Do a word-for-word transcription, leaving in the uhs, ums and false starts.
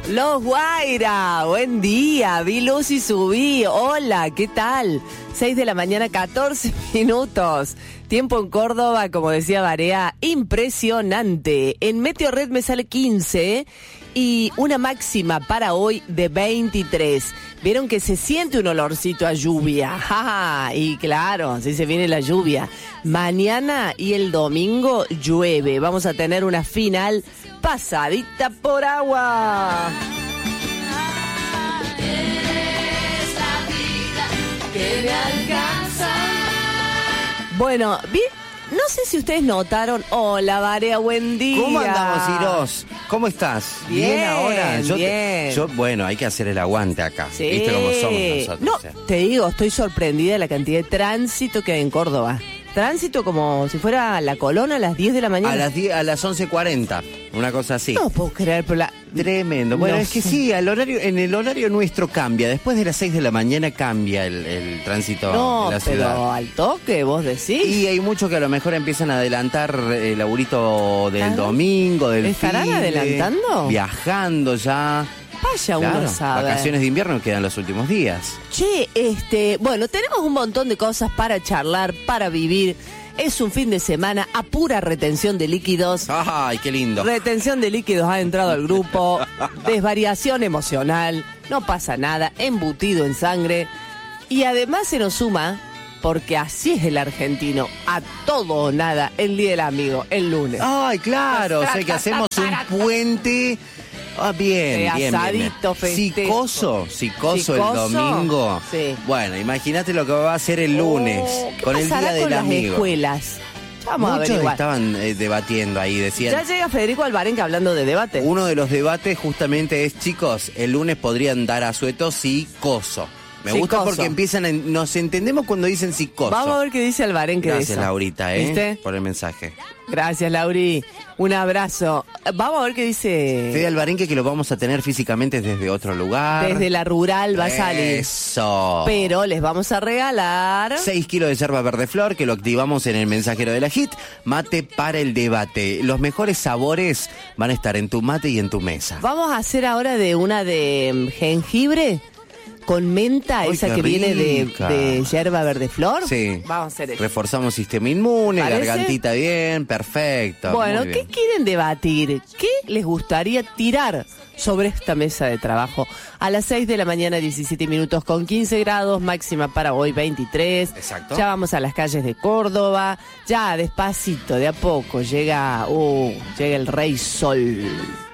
Los Guaira, buen día, vi luz y subí, hola, ¿qué tal? seis de la mañana, catorce minutos, tiempo en Córdoba, como decía Barea, impresionante. En Meteorred me sale quince y una máxima para hoy de veintitrés. Vieron que se siente un olorcito a lluvia, ja, y claro, así se viene la lluvia. Mañana y el domingo llueve, vamos a tener una final pasadita por agua. Es la vida que me alcanza. Bueno, vi, no sé si ustedes notaron. Hola, Barea, buen día. ¿Cómo andamos, Irós? ¿Cómo estás? Bien, ¿Bien ahora? Yo, bien. Te, yo, bueno, hay que hacer el aguante acá. Sí. ¿Viste cómo somos nosotros? No, o sea. te digo, estoy sorprendida de la cantidad de tránsito que hay en Córdoba. Tránsito como si fuera la Colona a las diez de la mañana. A las, diez, a las once cuarenta, una cosa así. No puedo creer, pero la... Tremendo. Bueno, No es que sé. sí, al horario, en el horario nuestro cambia. Después de las seis de la mañana cambia el, el tránsito No, en la ciudad. pero al toque, vos decís. Y hay muchos que a lo mejor empiezan a adelantar el laburito del ¿Estarán? domingo, del ¿Estarán fin de- adelantando? Viajando ya. Vaya Claro, uno sabe. vacaciones de invierno quedan los últimos días. Che, este, bueno, tenemos un montón de cosas para charlar, para vivir. Es un fin de semana a pura retención de líquidos. Ay, qué lindo. Retención de líquidos ha entrado al grupo. Desvariación emocional. No pasa nada. Embutido en sangre. Y además se nos suma, porque así es el argentino, a todo o nada, el día del amigo, el lunes. Ay, claro, o sea que hacemos un puente. Ah, bien, De bien, bien, asadito, bien. festejo. Sicoso, sicoso el Sicoso, domingo. sí. Bueno, imagínate lo que va a hacer el lunes Oh, ¿qué con el pasará día del con las amigo. escuelas? Ya vamos a Muchos averiguar. estaban eh, debatiendo ahí, decían. Ya llega Federico Alvarenga hablando de debate. Uno de los debates justamente es, chicos, el lunes podrían dar asueto sicoso. Me gusta Sicoso. porque empiezan, a, nos entendemos cuando dicen sicoso. Vamos a ver qué dice Alvarenga de Gracias, eso. Laurita, ¿eh? ¿Viste? Por el mensaje. Gracias, Lauri. Un abrazo. Vamos a ver qué dice. Fede Alvarenque, que lo vamos a tener físicamente desde otro lugar. Desde la rural va a salir. Eso. Pero les vamos a regalar. seis kilos de yerba verde flor que lo activamos en el mensajero de la Hit. Mate para el debate. Los mejores sabores van a estar en tu mate y en tu mesa. Vamos a hacer ahora de una de mm, jengibre con menta, Ay, esa qué que viene de, rica. de yerba verde flor. Sí. Vamos a hacer eso. Reforzamos sistema inmune, ¿Parece? gargantita bien, perfecto. Bueno, muy ¿qué bien. quieren debatir? ¿Qué les gustaría tirar sobre esta mesa de trabajo? A las seis de la mañana, diecisiete minutos con quince grados, máxima para hoy veintitrés. Exacto. Ya vamos a las calles de Córdoba, ya despacito, de a poco, llega, uh, llega el Rey Sol.